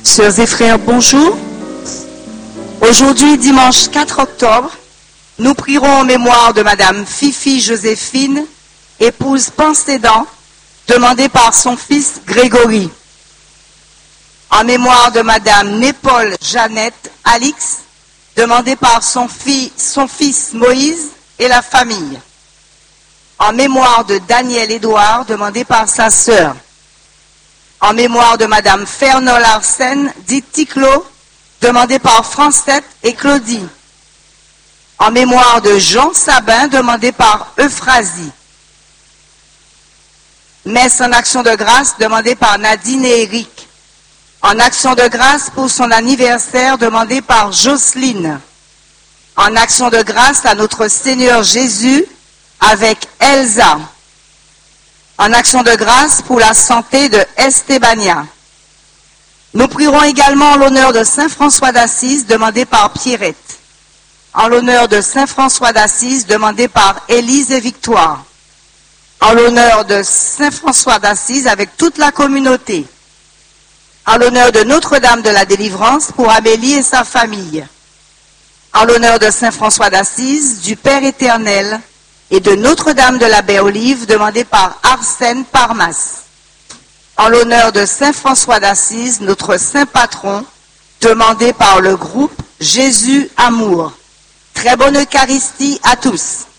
Sœurs et frères, bonjour. Aujourd'hui, dimanche 4 octobre, nous prierons en mémoire de Madame Fifi Joséphine, épouse Pensédan, demandée par son fils Grégory. En mémoire de Madame Népole Jeannette Alix, demandée par son fils Moïse et la famille. En mémoire de Daniel Édouard, demandé par sa sœur. En mémoire de Madame Fernol Arsène, dite Ticlot, demandée par Francette et Claudie. En mémoire de Jean Sabin, demandé par Euphrasie. Messe en action de grâce, demandée par Nadine et Eric. En action de grâce pour son anniversaire, demandé par Jocelyne. En action de grâce à notre Seigneur Jésus, avec Elsa. En action de grâce pour la santé de Estebania. Nous prierons également en l'honneur de Saint François d'Assise, demandé par Pierrette. En l'honneur de Saint François d'Assise, demandé par Élise et Victoire. En l'honneur de Saint François d'Assise avec toute la communauté. En l'honneur de Notre-Dame de la Délivrance pour Amélie et sa famille. En l'honneur de Saint François d'Assise, du Père éternel, et de Notre-Dame de la Baie-Olive, demandée par Arsène Parmas. En l'honneur de Saint François d'Assise, notre saint patron, demandé par le groupe Jésus Amour. Très bonne Eucharistie à tous.